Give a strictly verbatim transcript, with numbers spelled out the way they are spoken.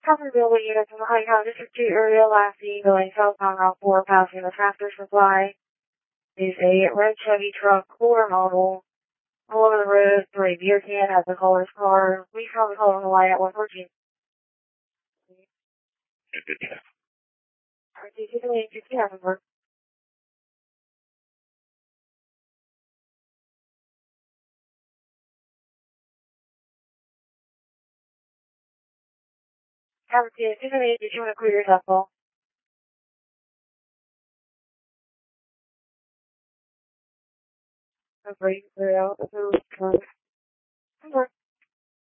Cover building units in the Hightown District two area, last seen going southbound Route four, passing the tractor supply. Is a red Chevy truck, cooler model. All over the road, through a beer can at the caller's car. We found the caller on the line at one fourteen. Good job. R T two eight fifty Havenburg. R T two eight, did you want to clear your call? Okay, clear out. Over.